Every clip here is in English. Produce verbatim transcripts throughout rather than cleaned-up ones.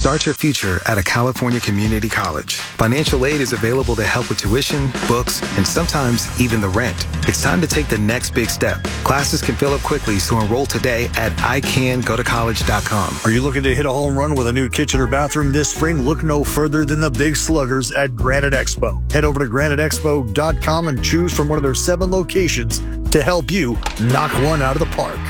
Start your future at a California community college. Financial aid is available to help with tuition, books, and sometimes even the rent. It's time to take the next big step. Classes can fill up quickly, so enroll today at I can go to college dot com. Are you looking to hit a home run with a new kitchen or bathroom this spring? Look no further than the Big Sluggers at Granite Expo. Head over to granite expo dot com and choose from one of their seven locations to help you knock one out of the park.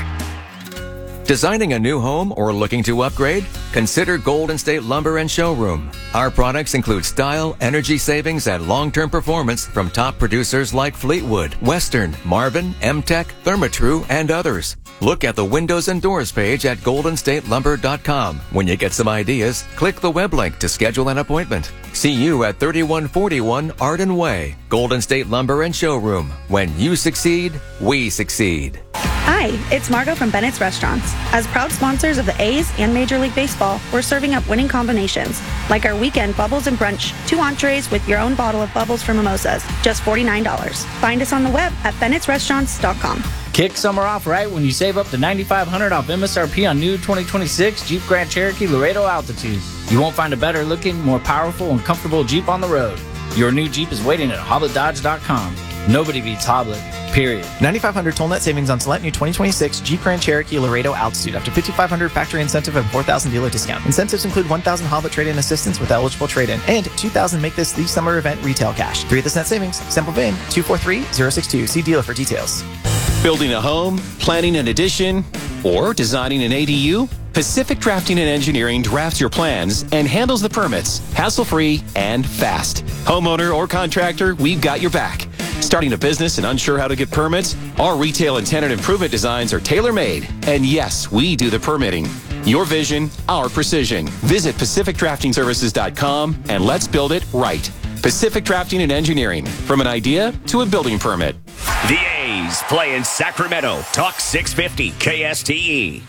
Designing a new home or looking to upgrade? Consider Golden State Lumber and Showroom. Our products include style, energy savings, and long-term performance from top producers like Fleetwood, Western, Marvin, M-Tech, Therma-Tru, and others. Look at the windows and doors page at golden state lumber dot com. When you get some ideas, click the web link to schedule an appointment. See you at thirty-one forty-one Arden Way, Golden State Lumber and Showroom. When you succeed, we succeed. Hi, it's Margot from Bennett's Restaurants. As proud sponsors of the A's and Major League Baseball, we're serving up winning combinations, like our weekend Bubbles and Brunch, two entrees with your own bottle of bubbles for mimosas, just forty-nine dollars. Find us on the web at bennetts restaurants dot com. Kick summer off right when you save up to nine thousand five hundred dollars off M S R P on new twenty twenty-six Jeep Grand Cherokee Laredo Altitude. You won't find a better looking, more powerful, and comfortable Jeep on the road. Your new Jeep is waiting at hoblet dodge dot com. Nobody beats Hoblet, period. nine thousand five hundred total net savings on select new twenty twenty-six Jeep Grand Cherokee Laredo Altitude. Up to five thousand five hundred factory incentive and four thousand dealer discount. Incentives include one thousand Hoblet trade-in assistance with eligible trade-in and two thousand make this the summer event retail cash. Three of this net savings. Sample V I N two four three zero six two. See dealer for details. Building a home, planning an addition, or designing an A D U? Pacific Drafting and Engineering drafts your plans and handles the permits, hassle-free and fast. Homeowner or contractor, we've got your back. Starting a business and unsure how to get permits? Our retail and tenant improvement designs are tailor-made. And yes, we do the permitting. Your vision, our precision. Visit pacific drafting services dot com and let's build it right. Pacific Drafting and Engineering. From an idea to a building permit. The A's play in Sacramento. Talk six fifty K S T E.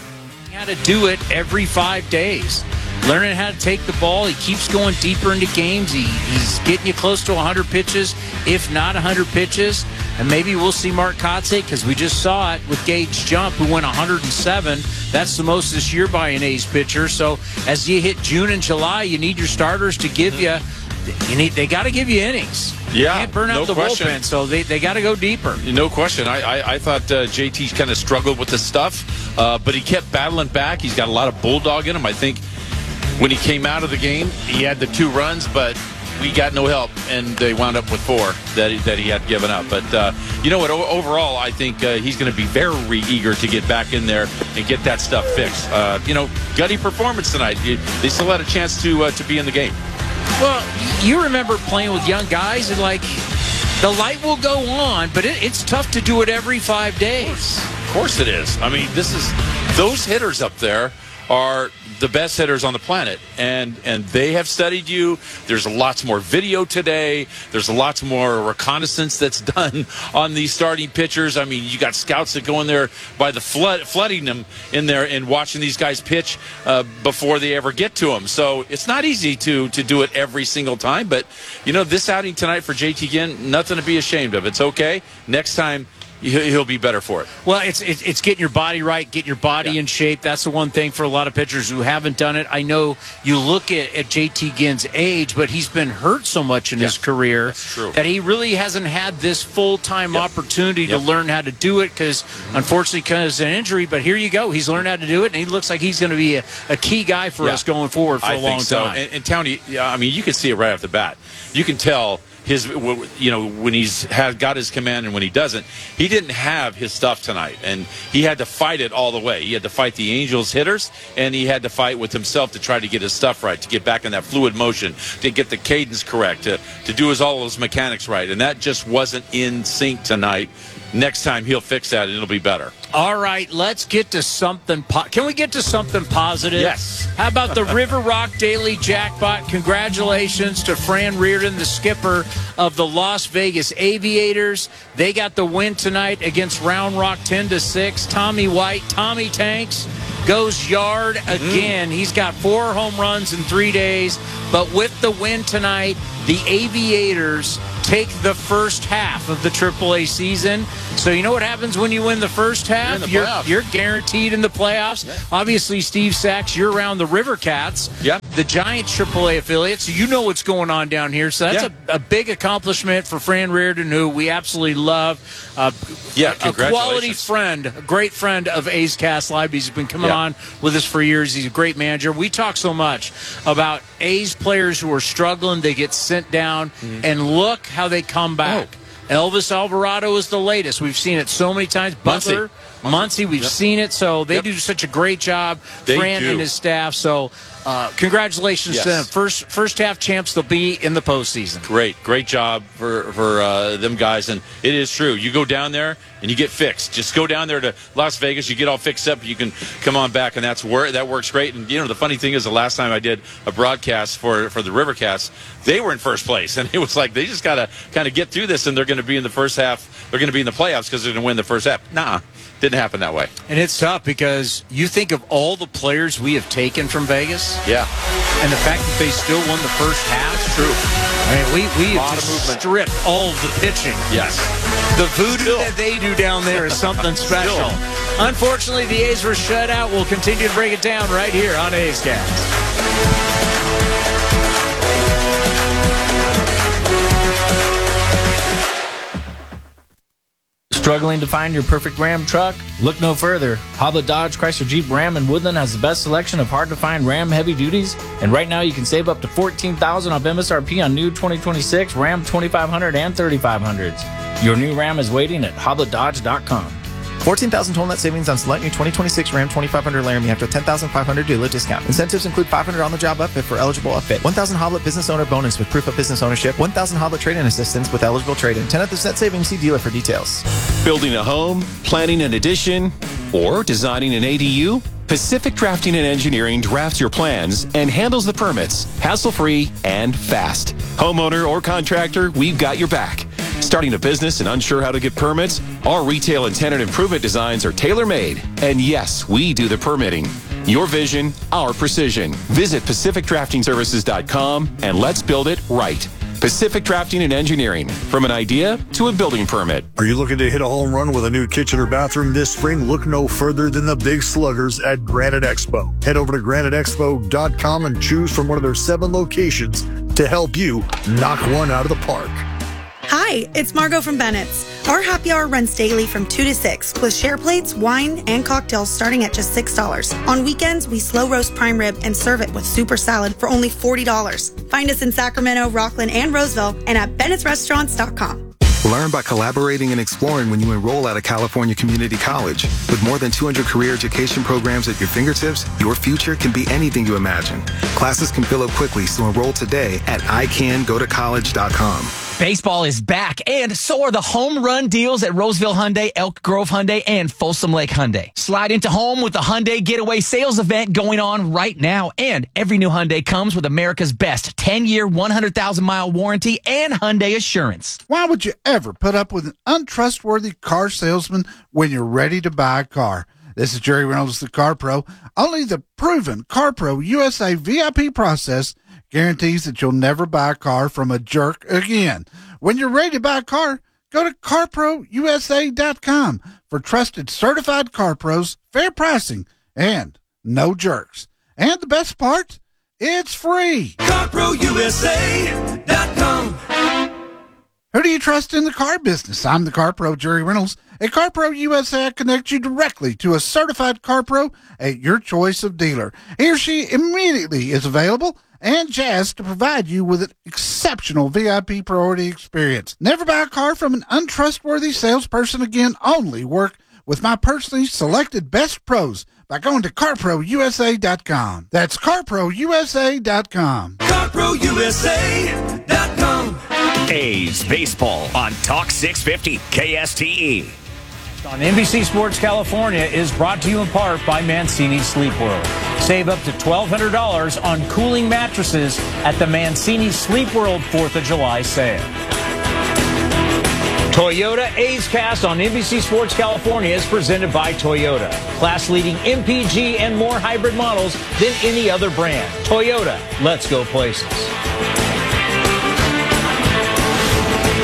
How to do it every five days. Learning how to take the ball. He keeps going deeper into games. He, he's getting you close to one hundred pitches, if not one hundred pitches. And maybe we'll see Mark Kotsay, because we just saw it with Gage Jump, who went one hundred seven. That's the most this year by an A's pitcher. So as you hit June and July, you need your starters to give you, you need, they got to give you innings. Yeah, you can't burn out no the question. bullpen, so they, they got to go deeper. No question. I I, I thought uh, J T kind of struggled with this stuff, uh, but he kept battling back. He's got a lot of bulldog in him. I think when he came out of the game, he had the two runs, but we got no help, and they wound up with four that he, that he had given up. But uh, you know what? O- overall, I think uh, he's going to be very eager to get back in there and get that stuff fixed. Uh, you know, gutty performance tonight. They still had a chance to uh, to be in the game. Well, you remember playing with young guys, and like the light will go on, but it, it's tough to do it every five days. Of course it is. I mean, this is those hitters up there are the best hitters on the planet, and and they have studied you. There's lots more video today. There's lots more reconnaissance that's done on these starting pitchers. I mean, you got scouts that go in there by the flood, flooding them in there and watching these guys pitch uh, before they ever get to them. So it's not easy to to do it every single time. But you know, this outing tonight for J T Ginn, nothing to be ashamed of. It's okay. Next time, he'll be better for it. Well, it's it's, it's getting your body right, getting your body yeah. in shape. That's the one thing for a lot of pitchers who haven't done it. I know you look at, at J T Ginn's age, but he's been hurt so much in yeah. his career that he really hasn't had this full-time yep. opportunity yep. to learn how to do it because, mm-hmm. unfortunately, because of an injury. But here you go. He's learned how to do it, and he looks like he's going to be a, a key guy for yeah. us going forward for I a long think so. time. And, and Tony, I mean, you can see it right off the bat. You can tell his, you know, when he's had, got his command and when he doesn't. He didn't have his stuff tonight, and he had to fight it all the way. He had to fight the Angels hitters, and he had to fight with himself to try to get his stuff right, to get back in that fluid motion, to get the cadence correct, to, to do his all his mechanics right, and that just wasn't in sync tonight. Next time he'll fix that, and it'll be better. All right, let's get to something. Po- Can we get to something positive? Yes. How about the River Rock Daily Jackpot? Congratulations to Fran Reardon, the skipper of the Las Vegas Aviators. They got the win tonight against Round Rock ten to six. Tommy White, Tommy Tanks, goes yard again. Mm. He's got four home runs in three days. But with the win tonight, the Aviators take the first half of the triple A season. So you know what happens when you win the first half? You're, you're, you're guaranteed in the playoffs. Yeah. Obviously, Steve Sachs, you're around the River Cats, yeah. the giant triple A affiliate, so you know what's going on down here. So that's yeah. a, a big accomplishment for Fran Reardon, who we absolutely love. Uh, yeah, a, a quality friend, a great friend of A's Cast Live. He's been coming yeah. on with us for years. He's a great manager. We talk so much about A's players who are struggling. They get sent down, mm-hmm. and look how they come back. Oh. Elvis Alvarado is the latest. We've seen it so many times. Butler, Muncy, we've yep. seen it. So they yep. do such a great job, they Fran do. and his staff. So uh, congratulations yes. to them. First, first half champs, they'll be in the postseason. Great, great job for, for uh, them guys. And it is true. You go down there and you get fixed. Just go down there to Las Vegas. You get all fixed up. You can come on back, and that's where that works great. And, you know, the funny thing is the last time I did a broadcast for, for the River Cats, they were in first place. And it was like they just got to kind of get through this, and they're going to be in the first half. They're going to be in the playoffs because they're going to win the first half. Nah, didn't happen that way. And it's tough because you think of all the players we have taken from Vegas. Yeah. And the fact that they still won the first half. It's true. I mean, we, we have just stripped all of the pitching. Yes. The voodoo still. that they do down there is something special. Still. Unfortunately, the A's were shut out. We'll continue to break it down right here on A's Cast. Struggling to find your perfect Ram truck? Look no further. Hoblet Dodge Chrysler Jeep Ram in Woodland has the best selection of hard-to-find Ram heavy duties. And right now you can save up to fourteen thousand dollars off M S R P on new twenty twenty-six Ram twenty-five hundred and thirty-five hundreds. Your new Ram is waiting at hoblet dodge dot com. fourteen thousand total net savings on select new twenty twenty-six Ram twenty-five hundred Laramie after ten thousand five hundred dealer discount. Incentives include five hundred on-the-job upfit for eligible upfit, one thousand Hoblet business owner bonus with proof of business ownership, one thousand Hoblet trade-in assistance with eligible trade-in. ten percent savings. See dealer for details. Building a home, planning an addition, or designing an A D U? Pacific Drafting and Engineering drafts your plans and handles the permits, hassle-free and fast. Homeowner or contractor, we've got your back. Starting a business and unsure how to get permits? Our retail and tenant improvement designs are tailor-made. And yes, we do the permitting. Your vision, our precision. Visit pacific drafting services dot com and let's build it right. Pacific Drafting and Engineering. From an idea to a building permit. Are you looking to hit a home run with a new kitchen or bathroom this spring? Look no further than the Big Sluggers at Granite Expo. Head over to granite expo dot com and choose from one of their seven locations to help you knock one out of the park. Hi, it's Margot from Bennett's. Our happy hour runs daily from two to six with share plates, wine, and cocktails starting at just six dollars. On weekends, we slow roast prime rib and serve it with super salad for only forty dollars. Find us in Sacramento, Rockland, and Roseville and at bennetts restaurants dot com. Learn by collaborating and exploring when you enroll at a California community college. With more than two hundred career education programs at your fingertips, your future can be anything you imagine. Classes can fill up quickly, so enroll today at i can go to college dot com. Baseball is back, and so are the home run deals at Roseville Hyundai, Elk Grove Hyundai, and Folsom Lake Hyundai. Slide into home with the Hyundai Getaway Sales event going on right now, and every new Hyundai comes with America's best ten-year, one hundred thousand mile warranty and Hyundai Assurance. Why would you ever put up with an untrustworthy car salesman when you're ready to buy a car? This is Jerry Reynolds, the Car Pro. Only the proven Car Pro U S A V I P process guarantees that you'll never buy a car from a jerk again. When you're ready to buy a car, go to car pro u s a dot com for trusted certified car pros, fair pricing, and no jerks. And the best part, it's free. car pro u s a dot com. Who do you trust in the car business? I'm the Car Pro, Jerry Reynolds. At Car Pro U S A, I connect you directly to a certified car pro at your choice of dealer. He or she immediately is available and jazzed to provide you with an exceptional V I P priority experience. Never buy a car from an untrustworthy salesperson again. Only work with my personally selected best pros by going to car pro u s a dot com. That's car pro u s a dot com. car pro u s a dot com. A's Baseball on Talk six fifty K S T E. On N B C Sports California is brought to you in part by Mancini Sleep World. Save up to twelve hundred dollars on cooling mattresses at the Mancini Sleep World fourth of July sale. Toyota A's Cast on N B C Sports California is presented by Toyota. Class-leading M P G and more hybrid models than any other brand. Toyota, let's go places.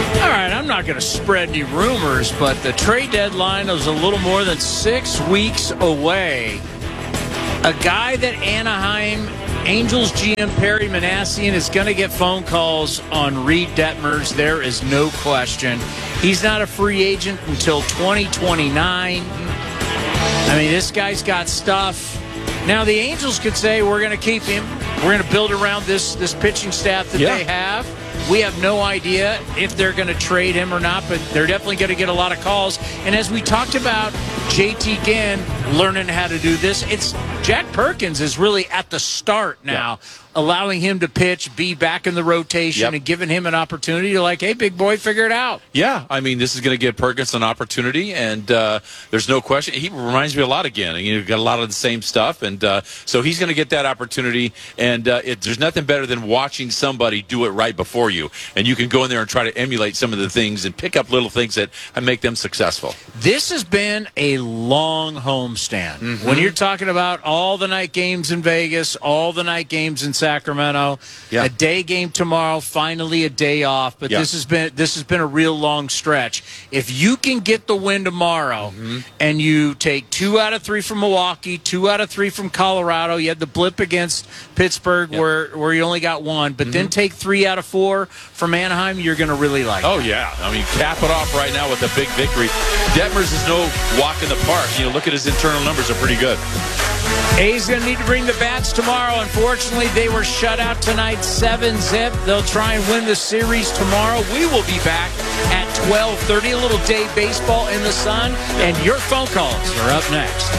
All right, I'm not going to spread any rumors, but the trade deadline is a little more than six weeks away. A guy that Anaheim Angels G M Perry Manassian is going to get phone calls on Reed Detmers. There is no question. He's not a free agent until twenty twenty-nine. I mean, this guy's got stuff. Now, the Angels could say, we're going to keep him. We're going to build around this, this pitching staff that yeah. they have. We have no idea if they're going to trade him or not, but they're definitely going to get a lot of calls. And as we talked about J T Ginn learning how to do this, it's Jack Perkins is really at the start now, yeah. allowing him to pitch, be back in the rotation, yep. and giving him an opportunity to like, hey, big boy, figure it out. Yeah, I mean, this is going to give Perkins an opportunity, and uh, there's no question. He reminds me a lot again. You've got a lot of the same stuff, and uh, so he's going to get that opportunity, and uh, it, there's nothing better than watching somebody do it right before you, and you can go in there and try to emulate some of the things and pick up little things that make them successful. This has been a long homestand. Mm-hmm. When you're talking about all the night games in Vegas, all the night games in Sacramento, yeah. a day game tomorrow, finally a day off. But yeah. this has been this has been a real long stretch. If you can get the win tomorrow, mm-hmm. and you take two out of three from Milwaukee, two out of three from Colorado, you had the blip against Pittsburgh yep. where where you only got one, but mm-hmm. then take three out of four from Anaheim, you're going to really like. Oh it. yeah, I mean, cap it off right now with a big victory. Detmers is no walk in the park. You know, look at his internal numbers; are pretty good. A's going to need to bring the bats tomorrow. Unfortunately, they were shut out tonight, seven zip. They'll try and win the series tomorrow. We will be back at twelve thirty. A little day baseball in the sun, and your phone calls are up next.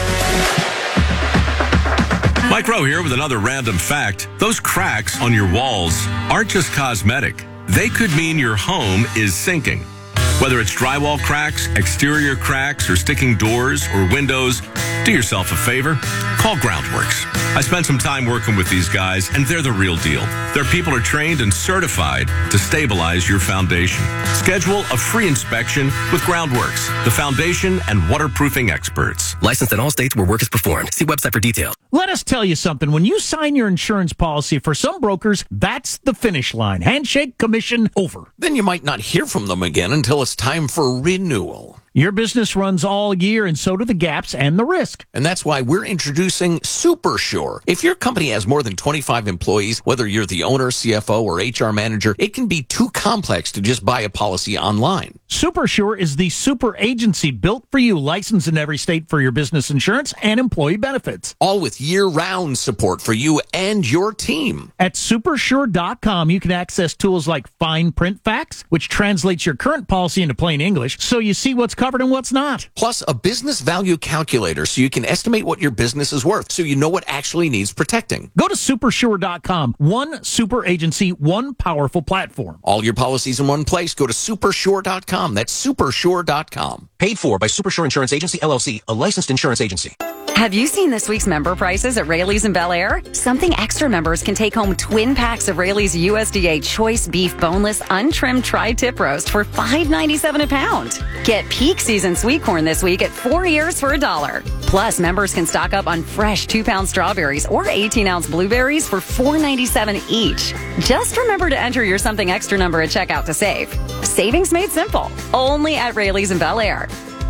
Mike Rowe here with another random fact. Those cracks on your walls aren't just cosmetic. They could mean your home is sinking. Whether it's drywall cracks, exterior cracks, or sticking doors or windows, do yourself a favor. Call Groundworks. I spent some time working with these guys, and they're the real deal. Their people are trained and certified to stabilize your foundation. Schedule a free inspection with Groundworks, the foundation and waterproofing experts. Licensed in all states where work is performed. See website for details. Let us tell you something. When you sign your insurance policy, for some brokers, that's the finish line. Handshake, commission, over. Then you might not hear from them again until it's time for renewal. Your business runs all year, and so do the gaps and the risk. And that's why we're introducing SuperSure. If your company has more than twenty-five employees, whether you're the owner, C F O, or H R manager, it can be too complex to just buy a policy online. SuperSure is the super agency built for you, licensed in every state for your business insurance and employee benefits. All with year-round support for you and your team. At supersure dot com, you can access tools like Fine Print Facts, which translates your current policy into plain English, so you see what's covered and what's not. Plus a business value calculator so you can estimate what your business is worth, so you know what actually needs protecting. Go to supersure dot com. One super agency, one powerful platform. All your policies in one place. Go to supersure dot com. That's supersure dot com. Paid for by Supersure Insurance Agency, L L C, a licensed insurance agency. Have you seen this week's member prices at Raley's in Bel Air? Something Extra members can take home twin packs of Raley's U S D A Choice Beef Boneless Untrimmed Tri-Tip Roast for five ninety-seven a pound. Get peak season sweet corn this week at four ears for a dollar. Plus, members can stock up on fresh two-pound strawberries or eighteen-ounce blueberries for four ninety-seven each. Just remember to enter your Something Extra number at checkout to save. Savings made simple. Only at Raley's in Bel Air.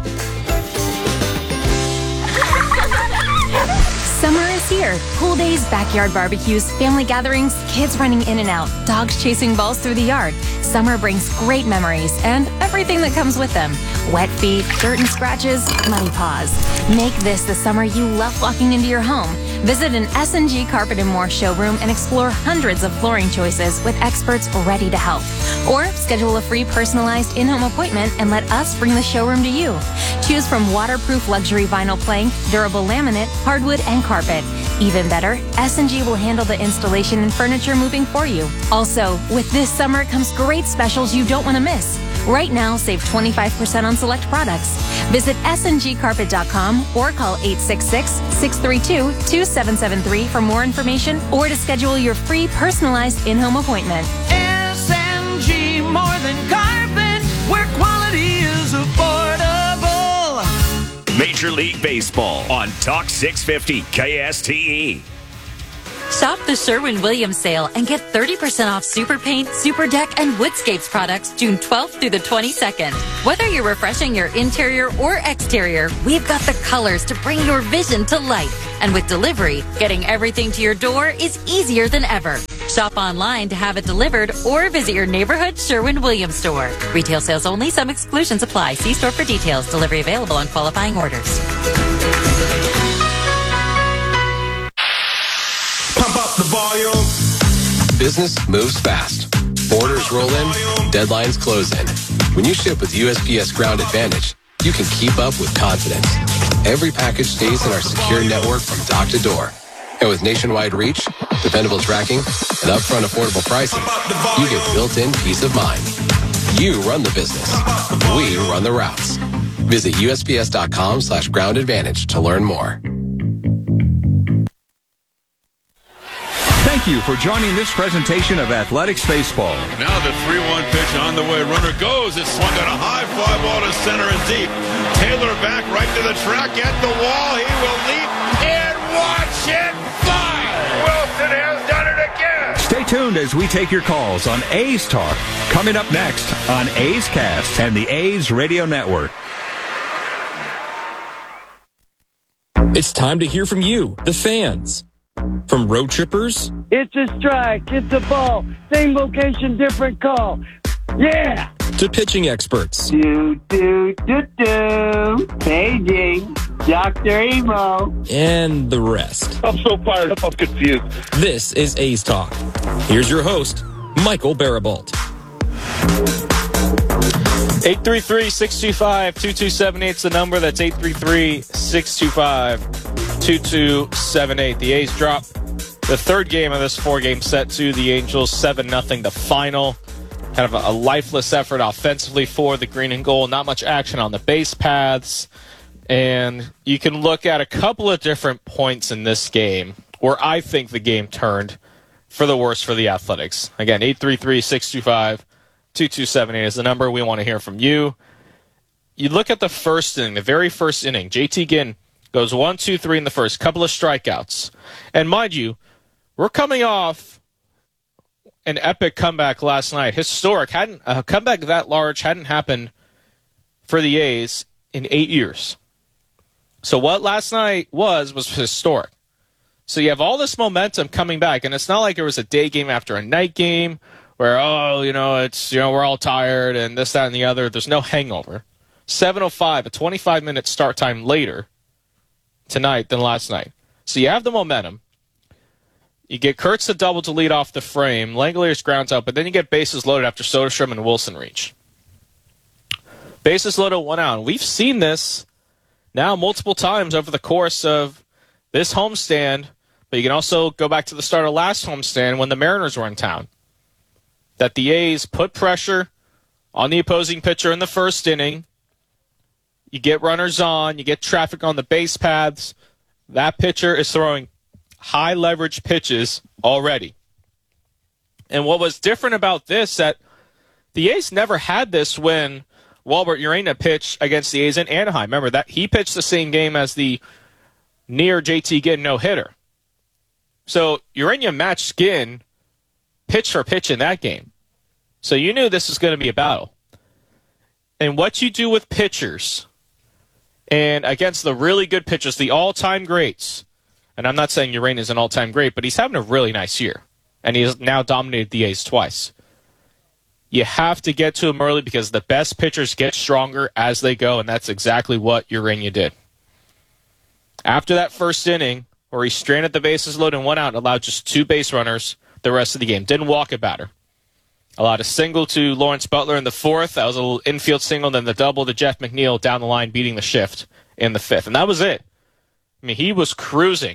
Summer is here. Pool days, backyard barbecues, family gatherings, kids running in and out, dogs chasing balls through the yard. Summer brings great memories and everything that comes with them. Wet feet, dirt and scratches, muddy paws. Make this the summer you love walking into your home. Visit an S and G Carpet and More showroom and explore hundreds of flooring choices with experts ready to help. Or schedule a free personalized in-home appointment and let us bring the showroom to you. Choose from waterproof luxury vinyl plank, durable laminate, hardwood, and carpet. Even better, S and G will handle the installation and furniture moving for you. Also, with this summer comes great specials you don't want to miss. Right now, save twenty-five percent on select products. Visit S N G carpet dot com or call eight six six, six three two, two seven seven three for more information or to schedule your free personalized in-home appointment. S N G, more than carpet, where quality is affordable. Major League Baseball on Talk six fifty K S T E. Shop the Sherwin-Williams sale and get thirty percent off Super Paint, Super Deck, and Woodscapes products June twelfth through the twenty-second. Whether you're refreshing your interior or exterior, we've got the colors to bring your vision to life. And with delivery, getting everything to your door is easier than ever. Shop online to have it delivered or visit your neighborhood Sherwin-Williams store. Retail sales only. Some exclusions apply. See store for details. Delivery available on qualifying orders. Pump up the volume. Business moves fast. Orders roll in, deadlines close in. When you ship with U S P S Ground Advantage, you can keep up with confidence. Every package stays in our secure network from dock to door. And with nationwide reach, dependable tracking, and upfront affordable pricing, you get built-in peace of mind. You run the business. We run the routes. Visit USPS.com slash ground advantage to learn more. Thank you for joining this presentation of Athletics Baseball. Now the three one pitch on the way. Runner goes. It's swung on a high fly ball to center and deep. Taylor back right to the track at the wall. He will leap and watch it fly. Wilson has done it again. Stay tuned as we take your calls on A's Talk. Coming up next on A's Cast and the A's Radio Network. It's time to hear from you, the fans. From road trippers. It's a strike. It's a ball. Same location, different call. Yeah. To pitching experts. Do, do, do, do. Paging. Doctor Emo. And the rest. I'm so fired up. I'm confused. This is A's Talk. Here's your host, Michael Barabalt. eight three three, six two five, two two seven eight is the number. That's eight three three, six two five, two two seven eight. The A's drop the third game of this four-game set to the Angels, seven nothing the final. Kind of a, a lifeless effort offensively for the green and gold. Not much action on the base paths. And you can look at a couple of different points in this game where I think the game turned for the worse for the Athletics. Again, eight three three, six two five, two two seven eight is the number. We want to hear from you. You look at the first inning, the very first inning. J T Ginn goes one, two, three in the first, couple of strikeouts. And mind you, we're coming off an epic comeback last night. Historic. Hadn't a comeback that large hadn't happened for the A's in eight years. So what last night was, was historic. So you have all this momentum coming back, and it's not like it was a day game after a night game where, oh, you know, it's, you know, we're all tired and this, that, and the other. There's no hangover. seven oh five, a twenty-five minute start time later tonight than last night. So you have the momentum. You get Kurtz a double to lead off the frame. Langeliers grounds out, but then you get bases loaded after Soderstrom and Wilson reach. Bases loaded, one out. We've seen this now multiple times over the course of this homestand, but you can also go back to the start of last homestand when the Mariners were in town. That the A's put pressure on the opposing pitcher in the first inning. You get runners on, you get traffic on the base paths. That pitcher is throwing high leverage pitches already. And what was different about this, that the A's never had this when Walbert Urena pitched against the A's in Anaheim. Remember that he pitched the same game as the near J T Ginn no-hitter. So Urena matched Ginn pitch for pitch in that game. So you knew this was going to be a battle. And what you do with pitchers, and against the really good pitchers, the all-time greats, and I'm not saying Urena is an all-time great, but he's having a really nice year. And he has now dominated the A's twice. You have to get to him early because the best pitchers get stronger as they go, and that's exactly what Urena did. After that first inning, where he stranded the bases loaded and one out, allowed just two base runners the rest of the game. Didn't walk a batter. Allowed a single to Lawrence Butler in the fourth. That was a little infield single, then the double to Jeff McNeil down the line, beating the shift in the fifth. And that was it. I mean, he was cruising.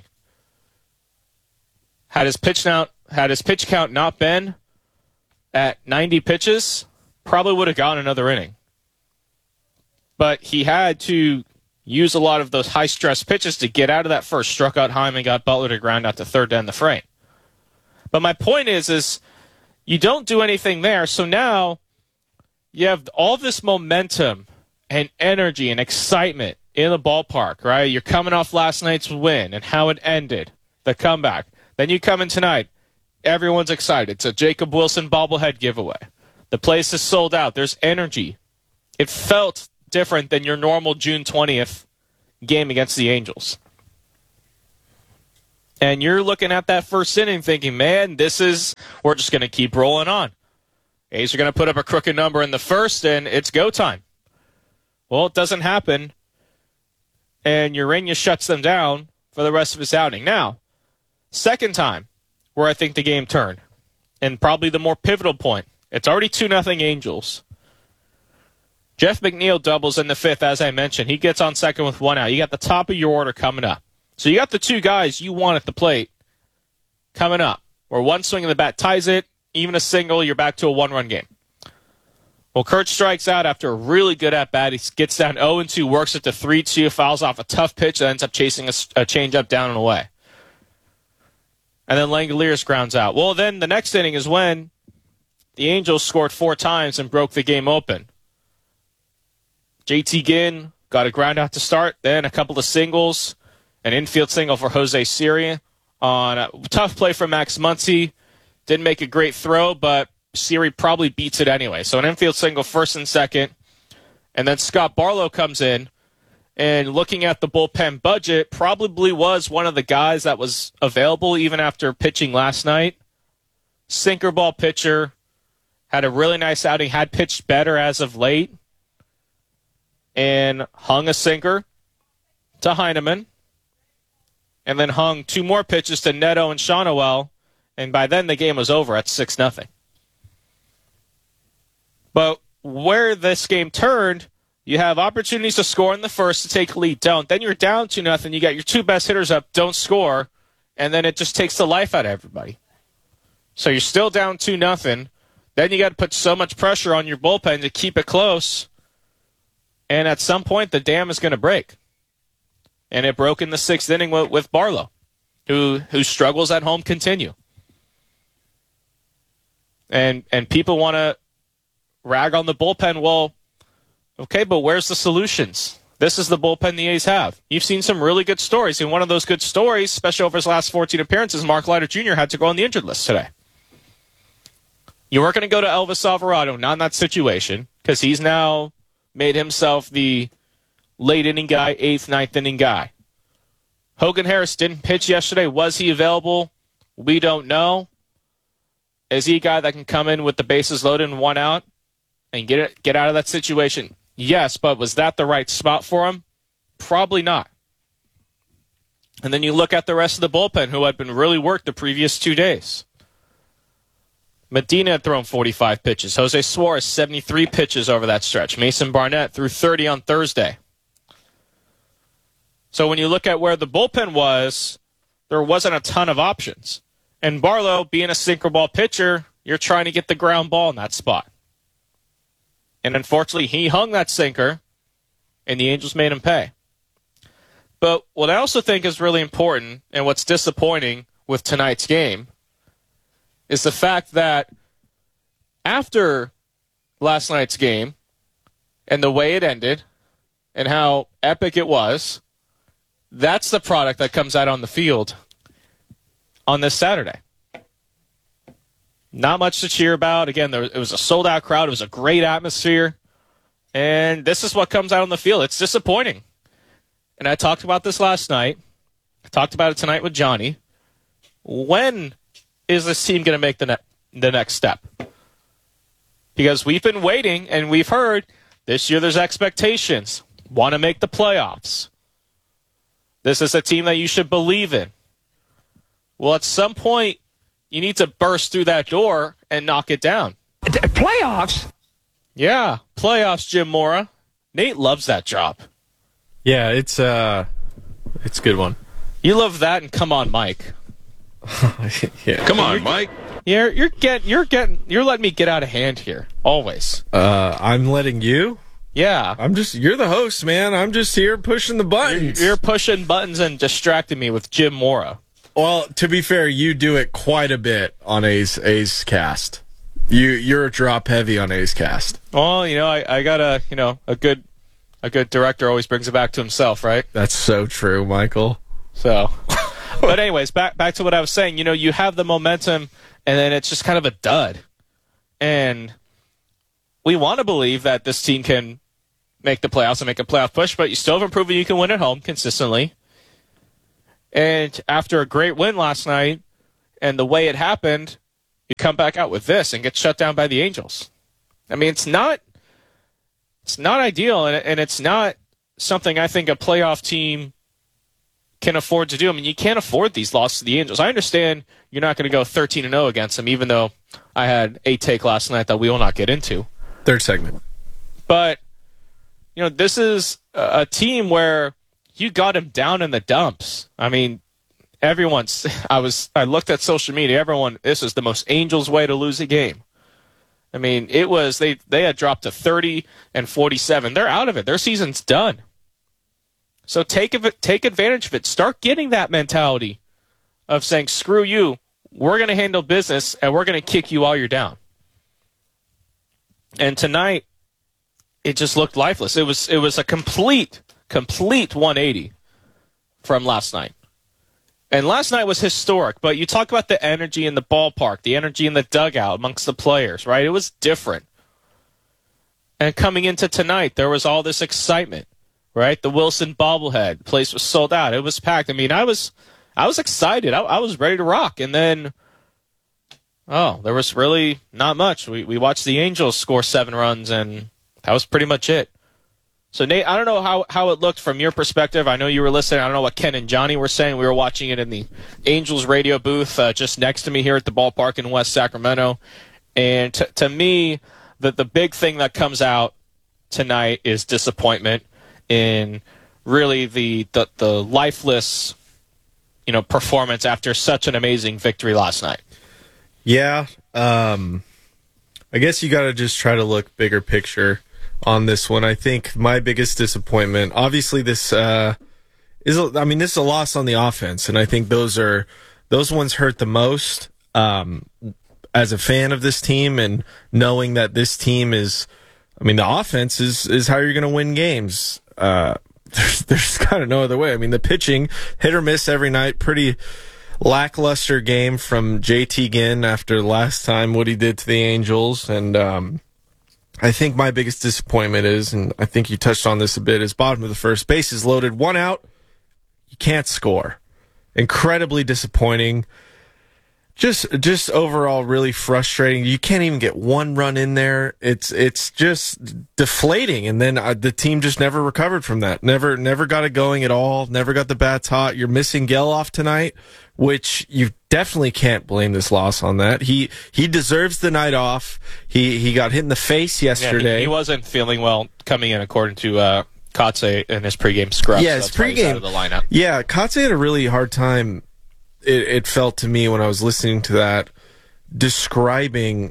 Had his pitch count, had his pitch count not been at ninety pitches, probably would have gone another inning. But he had to use a lot of those high-stress pitches to get out of that first. Struck out Hyman, got Butler to ground out to third to end the frame. But my point is, is you don't do anything there, so now you have all this momentum and energy and excitement in the ballpark, right? You're coming off last night's win and how it ended, the comeback. Then you come in tonight. Everyone's excited. It's a Jacob Wilson bobblehead giveaway. The place is sold out. There's energy. It felt different than your normal June twentieth game against the Angels. And you're looking at that first inning thinking, man, this is, we're just going to keep rolling on. A's are going to put up a crooked number in the first, and it's go time. Well, it doesn't happen, and Urania shuts them down for the rest of his outing. Now, second time where I think the game turned, and probably the more pivotal point. It's already two nothing Angels. Jeff McNeil doubles in the fifth, as I mentioned. He gets on second with one out. You got the top of your order coming up. So you got the two guys you want at the plate coming up, where one swing of the bat ties it, even a single, you're back to a one-run game. Well, Kurt strikes out after a really good at-bat. He gets down oh and two, works it to three two, fouls off a tough pitch that ends up chasing a, a changeup down and away. And then Langoliers grounds out. Well, then the next inning is when the Angels scored four times and broke the game open. J T Ginn got a ground out to start, then a couple of singles, an infield single for Jose Siri on a tough play for Max Muncy. Didn't make a great throw, but Siri probably beats it anyway. So an infield single first and second. And then Scott Barlow comes in, and looking at the bullpen budget, probably was one of the guys that was available even after pitching last night. Sinker ball pitcher, had a really nice outing, had pitched better as of late, and hung a sinker to Heineman, and then hung two more pitches to Neto and Shawnoel, and by then the game was over at six nothing. But where this game turned, you have opportunities to score in the first to take a lead, don't. Then you're down two nothing, you got your two best hitters up, don't score, and then it just takes the life out of everybody. So you're still down two nothing. Then you got to put so much pressure on your bullpen to keep it close, and at some point the dam is going to break. And it broke in the sixth inning with, with Barlow, who whose struggles at home continue. And and people want to rag on the bullpen. Well, okay, but where's the solutions? This is the bullpen the A's have. You've seen some really good stories, and one of those good stories, especially over his last fourteen appearances, Mark Leiter Junior had to go on the injured list today. You weren't going to go to Elvis Alvarado, not in that situation, because he's now made himself the late inning guy, eighth, ninth inning guy. Hogan Harris didn't pitch yesterday. Was he available? We don't know. Is he a guy that can come in with the bases loaded and one out and get it, get out of that situation? Yes, but was that the right spot for him? Probably not. And then you look at the rest of the bullpen, who had been really worked the previous two days. Medina had thrown forty-five pitches. Jose Suarez, seventy-three pitches over that stretch. Mason Barnett threw thirty on Thursday. So when you look at where the bullpen was, there wasn't a ton of options. And Barlow, being a sinker ball pitcher, you're trying to get the ground ball in that spot. And unfortunately, he hung that sinker, and the Angels made him pay. But what I also think is really important, and what's disappointing with tonight's game, is the fact that after last night's game and the way it ended and how epic it was, that's the product that comes out on the field on this Saturday. Not much to cheer about. Again, there, it was a sold-out crowd. It was a great atmosphere. And this is what comes out on the field. It's disappointing. And I talked about this last night. I talked about it tonight with Johnny. When is this team going to make the, ne- the next step? Because we've been waiting, and we've heard this year there's expectations. Want to make the playoffs. This is a team that you should believe in. Well, at some point, you need to burst through that door and knock it down. Playoffs? Yeah, playoffs, Jim Mora. Nate loves that job. Yeah, it's uh, it's a good one. You love that, and come on, Mike. Yeah. Come on, Mike. You're you're getting you're getting you're letting me get out of hand here. Always. Uh, I'm letting you. Yeah. I'm just. You're the host, man. I'm just here pushing the buttons. You're, you're pushing buttons and distracting me with Jim Mora. Well, to be fair, you do it quite a bit on A's A's Cast. You you're a drop heavy on A's Cast. Well, you know, I, I got a you know a good a good director always brings it back to himself, right? That's so true, Michael. So, But anyways, back back to what I was saying. You know, you have the momentum, and then it's just kind of a dud. And we want to believe that this team can make the playoffs and make a playoff push, but you still haven't proven you can win at home consistently. And after a great win last night, and the way it happened, you come back out with this and get shut down by the Angels. I mean, it's not it's not ideal, and, and it's not something I think a playoff team can afford to do. I mean, you can't afford these losses to the Angels. I understand you're not going to go thirteen and oh against them, even though I had a take last night that we will not get into. Third segment. But, you know, this is a team where you got him down in the dumps. I mean, everyone's, I was, I looked at social media, everyone, this is the most Angels way to lose a game. I mean, it was, they, they had dropped to thirty and forty-seven. They're out of it. Their season's done. So take of it, take advantage of it. Start getting that mentality of saying, screw you, we're going to handle business, and we're going to kick you while you're down. And tonight, it just looked lifeless. It was it was a complete, complete one eighty from last night. And last night was historic, but you talk about the energy in the ballpark, the energy in the dugout amongst the players, right? It was different. And coming into tonight, there was all this excitement, right? The Wilson bobblehead, the place was sold out. It was packed. I mean, I was I was excited. I, I was ready to rock. And then, oh, there was really not much. We we watched the Angels score seven runs, and that was pretty much it. So, Nate, I don't know how, how it looked from your perspective. I know you were listening. I don't know what Ken and Johnny were saying. We were watching it in the Angels radio booth uh, just next to me here at the ballpark in West Sacramento. And t- to me, the, the big thing that comes out tonight is disappointment in really the, the, the lifeless, you know, performance after such an amazing victory last night. Yeah. Um, I guess you got to just try to look bigger picture on this one. I think my biggest disappointment, obviously this uh, is, I mean, this is a loss on the offense, and I think those are, those ones hurt the most. Um, as a fan of this team and knowing that this team is, I mean, the offense is, is how you're going to win games. Uh, there's, there's kind of no other way. I mean, the pitching, hit or miss every night, pretty lackluster game from J T Ginn after last time what he did to the Angels. And, um, I think my biggest disappointment is, and I think you touched on this a bit, is bottom of the first, bases loaded, one out, you can't score. Incredibly disappointing. Just, just overall really frustrating. You can't even get one run in there. It's, it's just deflating. And then uh, the team just never recovered from that. Never, never got it going at all. Never got the bats hot. You're missing Geloff tonight, which you definitely can't blame this loss on that. He, he deserves the night off. He, he got hit in the face yesterday. Yeah, he, he wasn't feeling well coming in, according to, uh, Kotze in his pregame scrub. Yeah, so his pregame. Out of the lineup. Yeah, Kotze had a really hard time. It, it felt to me when I was listening to that, describing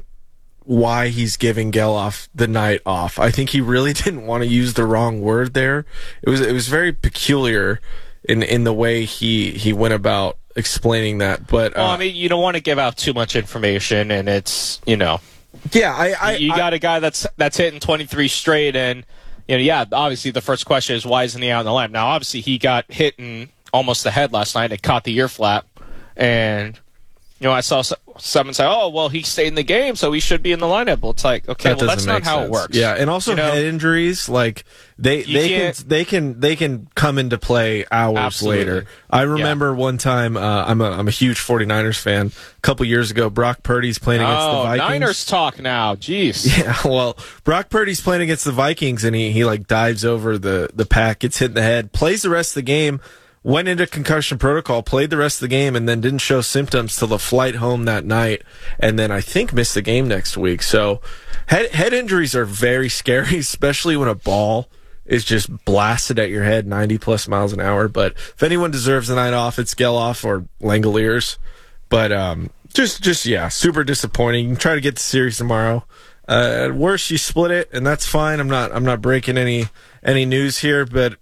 why he's giving Geloff the night off. I think he really didn't want to use the wrong word there. It was it was very peculiar in in the way he he went about explaining that. But uh, well, I mean, you don't want to give out too much information, and it's, you know, yeah, I, I you got I, a guy that's that's hitting twenty-three straight, and you know, yeah, obviously the first question is why isn't he out in the lineup? Now, obviously he got hit in almost the head last night and caught the ear flap. And, you know, I saw someone say, oh, well, he stayed in the game, so he should be in the lineup. Well, it's like, okay, that well, that's not how sense. it works. Yeah, and also you know? head injuries, like, they they can, they can they can come into play hours Absolutely. later. I remember yeah. one time, uh, I'm, a, I'm a huge 49ers fan, a couple years ago, Brock Purdy's playing against oh, the Vikings. Niners talk now, jeez. Yeah, well, Brock Purdy's playing against the Vikings, and he, he like, dives over the, the pack, gets hit in the head, plays the rest of the game, went into concussion protocol, played the rest of the game, and then didn't show symptoms till the flight home that night, and then I think missed the game next week. So head head injuries are very scary, especially when a ball is just blasted at your head ninety plus miles an hour. But if anyone deserves a night off, it's Geloff or Langoliers. But um, just, just yeah, super disappointing. You can try to get the series tomorrow. Uh, at worst, you split it, and that's fine. I'm not I'm not breaking any any news here, but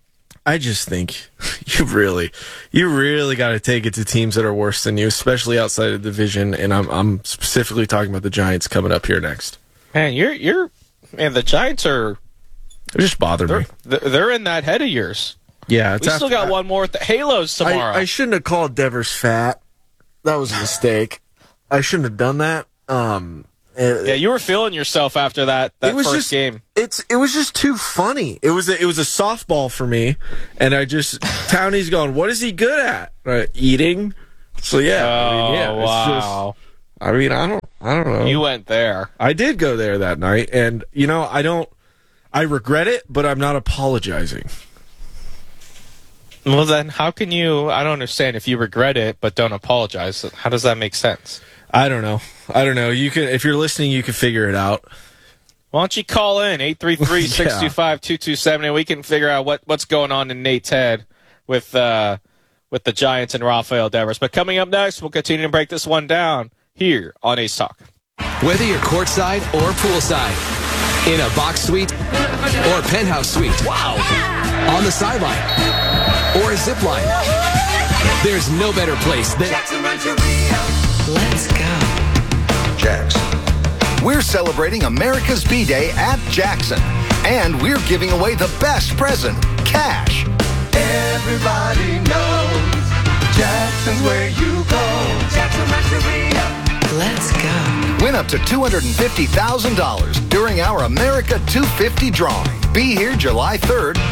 I just think you really, you really got to take it to teams that are worse than you, especially outside of the division. And I'm, I'm specifically talking about the Giants coming up here next. Man, you're, you're, man, the Giants are, they just bother they're, me. They're in that head of yours. Yeah, it's we still after- got one more at the Halos tomorrow. I, I shouldn't have called Devers fat. That was a mistake. I shouldn't have done that. Um, it, yeah, you were feeling yourself after that that it was first just, game. It's it was just too funny. It was a, it was a softball for me, and I just Townie's going, what is he good at? Right, eating. So yeah, Oh, I mean, yeah, it's wow. just, I mean, I don't, I don't know. You went there. I did go there that night, and you know, I don't, I regret it, but I'm not apologizing. Well, then, how can you? I don't understand if you regret it but don't apologize. How does that make sense? I don't know. I don't know. You can, if you're listening, you can figure it out. Why don't you call in eight three three, six two five, two two seven zero? We can figure out what, what's going on in Nate's head with uh, with the Giants and Rafael Devers. But coming up next, we'll continue to break this one down here on Ace Talk. Whether you're courtside or poolside, in a box suite or penthouse suite, wow, on the sideline or a zip line, there's no better place than Let's go. Jackson. We're celebrating America's B-Day at Jackson, and we're giving away the best present, cash. Everybody knows Jackson's where you go. Jackson Rancheria. Let's go. Win up to two hundred fifty thousand dollars during our America two fifty drawing. Be here July third